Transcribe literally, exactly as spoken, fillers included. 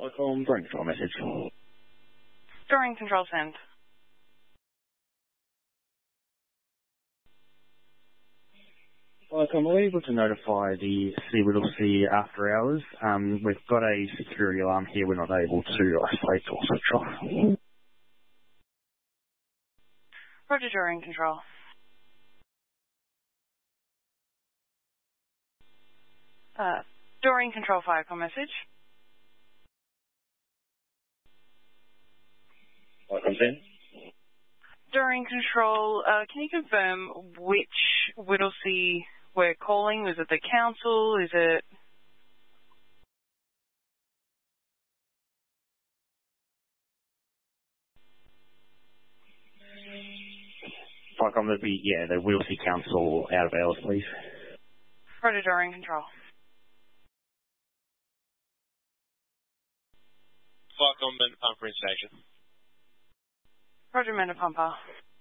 Welcome, Drone Control message. Drone Control send. Welcome, we're able to notify the City Whittlesea after hours. Um, we've got a security alarm here. We're not able to isolate or switch off. Roger, Drone Control. Uh, Drone Control fire call message. Welcome, in. Drone Control, uh, can you confirm which Whittlesea we're calling? Is it the council? Is it... Welcome, that'd be, yeah, the Whittlesea Council out of hours, please. Roger, Drone Control. Welcome, Pumper Station. Roger, Manapumpa.